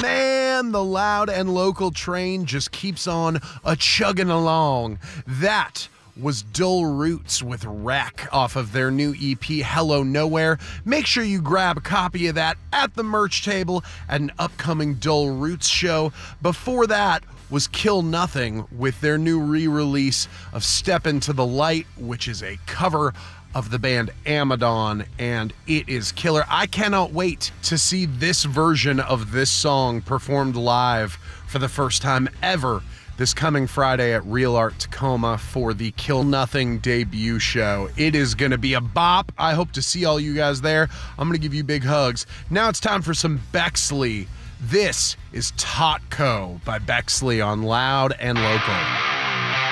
Man, the Loud and Local train just keeps on a-chugging along. That was Dull Roots with Wreck off of their new EP, Hello Nowhere. Make sure you grab a copy of that at the merch table at an upcoming Dull Roots show. Before that was Kill Nothing with their new re-release of Step Into the Light, which is a cover of the band Amadon, and it is killer. I cannot wait to see this version of this song performed live for the first time ever this coming Friday at Real Art Tacoma for the Kill Nothing debut show. It is going to be a bop. I hope to see all you guys there. I'm going to give you big hugs. Now it's time for some Bexley. This is Totco by Bexley on Loud and Local.